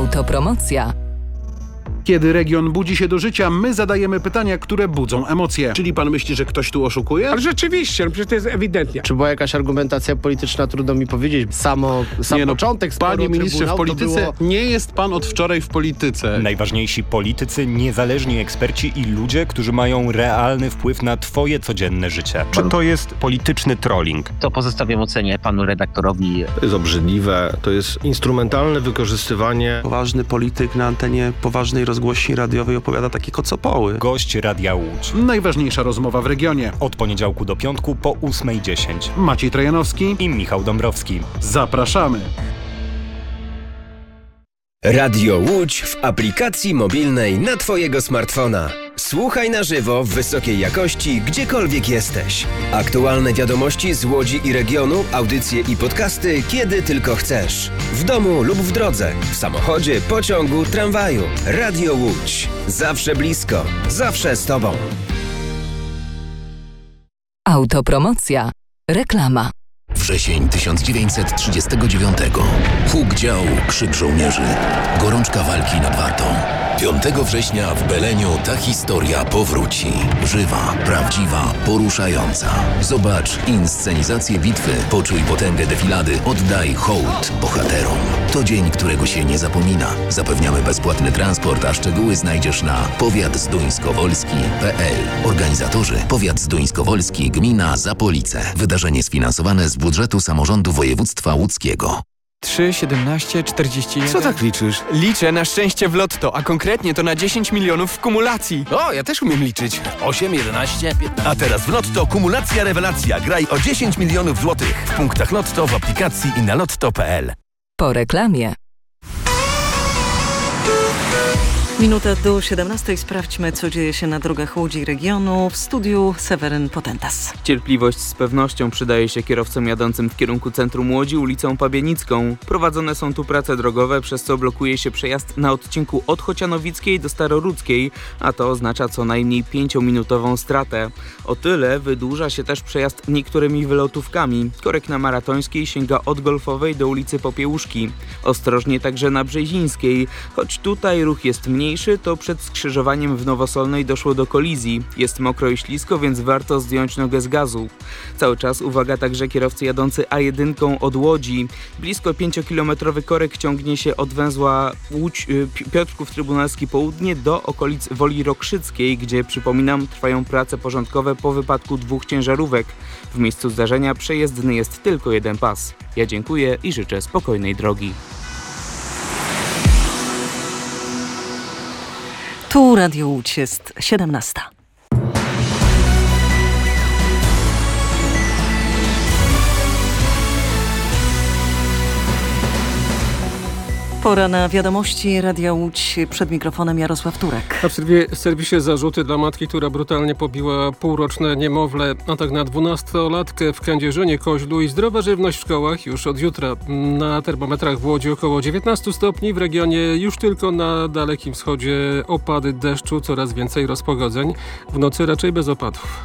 Autopromocja. Kiedy region budzi się do życia, my zadajemy pytania, które budzą emocje. Czyli pan myśli, że ktoś tu oszukuje? Ale rzeczywiście, przecież to jest ewidentnie. Czy była jakaś argumentacja polityczna, trudno mi powiedzieć. Sam początek sporu, Panie ministrze, w polityce nie jest pan od wczoraj w polityce. Najważniejsi politycy, niezależni eksperci i ludzie, którzy mają realny wpływ na twoje codzienne życie. Czy to jest polityczny trolling? To pozostawiam ocenie panu redaktorowi. To jest obrzydliwe, to jest instrumentalne wykorzystywanie. Poważny polityk na antenie poważnej rozgłośni radiowej opowiada takie kocopoły. Gość Radia Łódź. Najważniejsza rozmowa w regionie. Od poniedziałku do piątku po 8:10. Maciej Trojanowski I Michał Dąbrowski. Zapraszamy. Radio Łódź w aplikacji mobilnej na twojego smartfona. Słuchaj na żywo w wysokiej jakości, gdziekolwiek jesteś. Aktualne wiadomości z Łodzi i regionu, audycje i podcasty, kiedy tylko chcesz. W domu lub w drodze, w samochodzie, pociągu, tramwaju. Radio Łódź. Zawsze blisko, zawsze z tobą. Autopromocja. Reklama. Wrzesień 1939. Huk dział, krzyk żołnierzy. Gorączka walki nad Wartą. 5 września w Beleniu ta historia powróci. Żywa, prawdziwa, poruszająca. Zobacz inscenizację bitwy, poczuj potęgę defilady, oddaj hołd bohaterom. To dzień, którego się nie zapomina. Zapewniamy bezpłatny transport, a szczegóły znajdziesz na powiatzduńskowolski.pl. Organizatorzy: Powiat Zduńskowolski, gmina Zapolice. Wydarzenie sfinansowane z budżetu samorządu województwa łódzkiego. 3, 17, 41... Co tak liczysz? Liczę na szczęście w lotto, a konkretnie to na 10 milionów w kumulacji. O, ja też umiem liczyć. 8, 11, 15... A teraz w Lotto kumulacja rewelacja. Graj o 10 milionów złotych. W punktach Lotto, w aplikacji i na lotto.pl. Po reklamie. Minutę do 17. Sprawdźmy, co dzieje się na drogach Łodzi i regionu. W studiu Seweryn Potentas. Cierpliwość z pewnością przydaje się kierowcom jadącym w kierunku centrum Łodzi ulicą Pabienicką. Prowadzone są tu prace drogowe, przez co blokuje się przejazd na odcinku od Chocianowickiej do Starorudzkiej, a to oznacza co najmniej 5-minutową stratę. O tyle wydłuża się też przejazd niektórymi wylotówkami. Korek na Maratońskiej sięga od Golfowej do ulicy Popiełuszki. Ostrożnie także na Brzezińskiej. Choć tutaj ruch jest mniejszy, to przed skrzyżowaniem w Nowosolnej doszło do kolizji. Jest mokro i ślisko, więc warto zdjąć nogę z gazu. Cały czas uwaga także kierowcy jadący A1 od Łodzi. Blisko 5-kilometrowy korek ciągnie się od węzła Łódź, Piotrków Trybunalski Południe do okolic Woli Rokrzyckiej, gdzie, przypominam, trwają prace porządkowe po wypadku 2 ciężarówek. W miejscu zdarzenia przejezdny jest tylko jeden pas. Ja dziękuję i życzę spokojnej drogi. Tu Radio Łódź, jest 17. Pora na wiadomości Radia Łódź. Przed mikrofonem Jarosław Turek. A w serwisie zarzuty dla matki, która brutalnie pobiła półroczne niemowlę. Atak na 12-latkę w Kędzierzynie-Koźlu i zdrowa żywność w szkołach już od jutra. Na termometrach w Łodzi około 19 stopni. W regionie już tylko na Dalekim Wschodzie opady deszczu, coraz więcej rozpogodzeń. W nocy raczej bez opadów.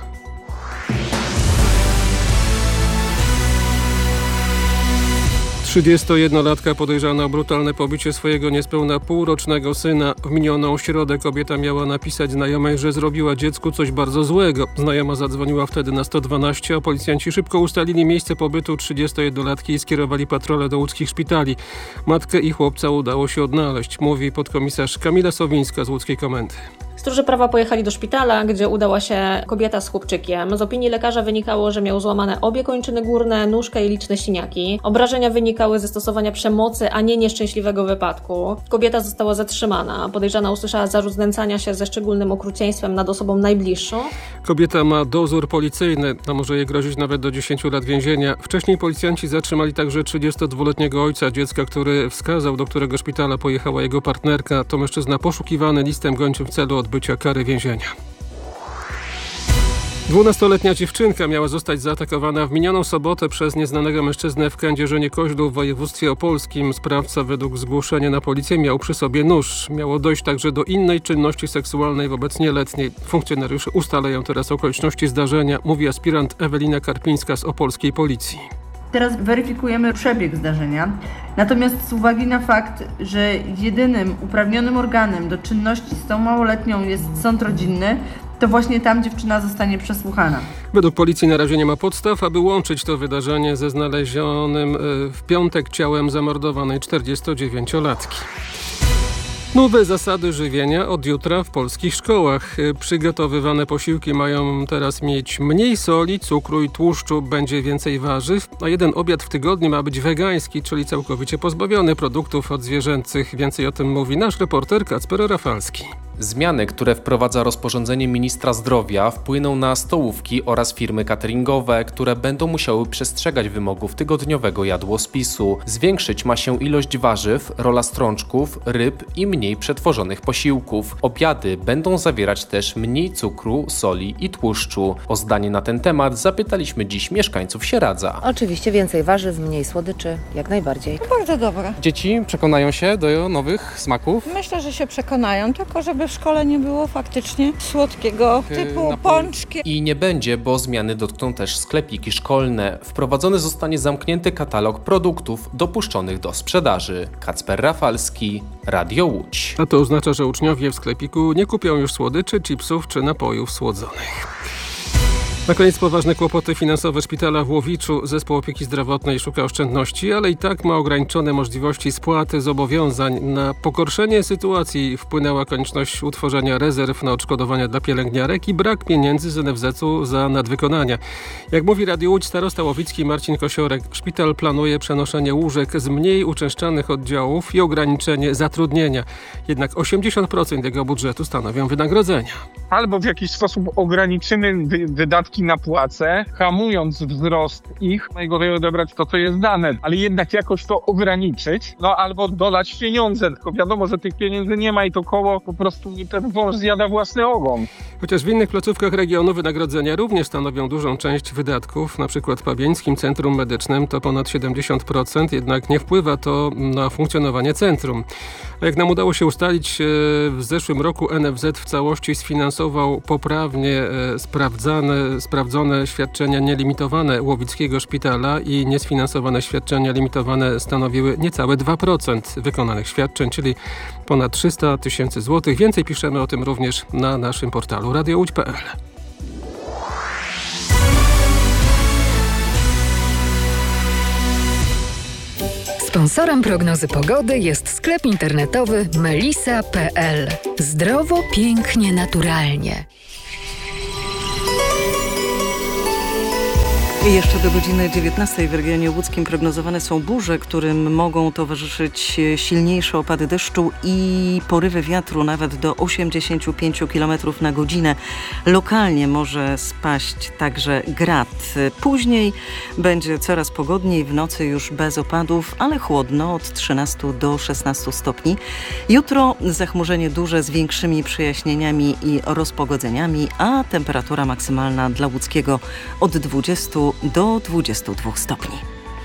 Trzydziestojednolatka podejrzana o brutalne pobicie swojego niespełna półrocznego syna. W minioną środę kobieta miała napisać znajomej, że zrobiła dziecku coś bardzo złego. Znajoma zadzwoniła wtedy na 112, a policjanci szybko ustalili miejsce pobytu 31-latki i skierowali patrole do łódzkich szpitali. Matkę i chłopca udało się odnaleźć, mówi podkomisarz Kamila Sowińska z łódzkiej komendy. Stróże prawa pojechali do szpitala, gdzie udała się kobieta z chłopczykiem. Z opinii lekarza wynikało, że miał złamane obie kończyny górne, nóżkę i liczne siniaki. Obrażenia wynikały ze stosowania przemocy, a nie nieszczęśliwego wypadku. Kobieta została zatrzymana. Podejrzana usłyszała zarzut znęcania się ze szczególnym okrucieństwem nad osobą najbliższą. Kobieta ma dozór policyjny, a może jej grozić nawet do 10 lat więzienia. Wcześniej policjanci zatrzymali także 32-letniego ojca dziecka, który wskazał, do którego szpitala pojechała jego partnerka. To mężczyzna poszukiwany listem gończym w celu odbycia kary więzienia. 12-letnia dziewczynka miała zostać zaatakowana w minioną sobotę przez nieznanego mężczyznę w Kędzierzynie-Koźlu w województwie opolskim. Sprawca według zgłoszenia na policję miał przy sobie nóż. Miało dojść także do innej czynności seksualnej wobec nieletniej. Funkcjonariusze ustalają teraz okoliczności zdarzenia, mówi aspirant Ewelina Karpińska z opolskiej policji. Teraz weryfikujemy przebieg zdarzenia. Natomiast z uwagi na fakt, że jedynym uprawnionym organem do czynności z tą małoletnią jest sąd rodzinny, to właśnie tam dziewczyna zostanie przesłuchana. Według policji na razie nie ma podstaw, aby łączyć to wydarzenie ze znalezionym w piątek ciałem zamordowanej 49-latki. Nowe zasady żywienia od jutra w polskich szkołach. Przygotowywane posiłki mają teraz mieć mniej soli, cukru i tłuszczu, będzie więcej warzyw, a jeden obiad w tygodniu ma być wegański, czyli całkowicie pozbawiony produktów odzwierzęcych. Więcej o tym mówi nasz reporter Kacper Rafalski. Zmiany, które wprowadza rozporządzenie ministra zdrowia, wpłyną na stołówki oraz firmy cateringowe, które będą musiały przestrzegać wymogów tygodniowego jadłospisu. Zwiększyć ma się ilość warzyw, rola strączków, ryb i mniej przetworzonych posiłków. Obiady będą zawierać też mniej cukru, soli i tłuszczu. O zdanie na ten temat zapytaliśmy dziś mieszkańców Sieradza. Oczywiście więcej warzyw, mniej słodyczy, jak najbardziej. Bardzo dobre. Dzieci przekonają się do nowych smaków? Myślę, że się przekonają, tylko żeby w szkole nie było faktycznie słodkiego typu pączki. I nie będzie, bo zmiany dotkną też sklepiki szkolne. Wprowadzony zostanie zamknięty katalog produktów dopuszczonych do sprzedaży. Kacper Rafalski, Radio Łódź. A to oznacza, że uczniowie w sklepiku nie kupią już słodyczy, chipsów czy napojów słodzonych. Na koniec poważne kłopoty finansowe szpitala w Łowiczu. Zespół opieki zdrowotnej szuka oszczędności, ale i tak ma ograniczone możliwości spłaty zobowiązań. Na pogorszenie sytuacji wpłynęła konieczność utworzenia rezerw na odszkodowania dla pielęgniarek i brak pieniędzy z NFZ-u za nadwykonania. Jak mówi Radio Łódź starosta łowicki Marcin Kosiorek, szpital planuje przenoszenie łóżek z mniej uczęszczanych oddziałów i ograniczenie zatrudnienia. Jednak 80% jego budżetu stanowią wynagrodzenia. Albo w jakiś sposób ograniczymy wydatki na płace, hamując wzrost ich, najgorzej odebrać to, co jest dane, ale jednak jakoś to ograniczyć, albo dodać pieniądze, tylko wiadomo, że tych pieniędzy nie ma i to koło po prostu ten wąż zjada własny ogon. Chociaż w innych placówkach regionu wynagrodzenia również stanowią dużą część wydatków, na przykład w Pabieńskim Centrum Medycznym to ponad 70%, jednak nie wpływa to na funkcjonowanie centrum. A jak nam udało się ustalić, w zeszłym roku NFZ w całości sfinansował poprawnie sprawdzone świadczenia nielimitowane Łowickiego Szpitala i niesfinansowane świadczenia limitowane stanowiły niecałe 2% wykonanych świadczeń, czyli ponad 300 000 złotych. Więcej piszemy o tym również na naszym portalu radiołódź.pl. Sponsorem prognozy pogody jest sklep internetowy melisa.pl. Zdrowo, pięknie, naturalnie. I jeszcze do godziny 19 w regionie łódzkim prognozowane są burze, którym mogą towarzyszyć silniejsze opady deszczu i porywy wiatru nawet do 85 km na godzinę. Lokalnie może spaść także grad. Później będzie coraz pogodniej, w nocy już bez opadów, ale chłodno od 13 do 16 stopni. Jutro zachmurzenie duże z większymi przejaśnieniami i rozpogodzeniami, a temperatura maksymalna dla łódzkiego od 20 do 22 stopni.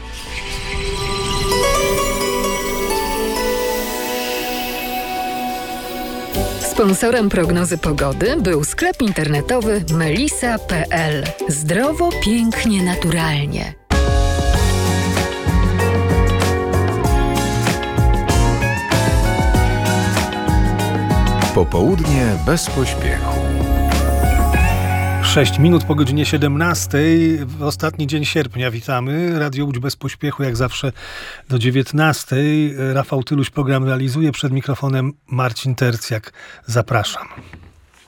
Sponsorem prognozy pogody był sklep internetowy melisa.pl. Zdrowo, pięknie, naturalnie. Popołudnie bez pośpiechu. 6 minut po godzinie 17. W ostatni dzień sierpnia witamy. Radio Łódź bez pośpiechu, jak zawsze do 19. Rafał Tyluś program realizuje. Przed mikrofonem Marcin Tercjak. Zapraszam.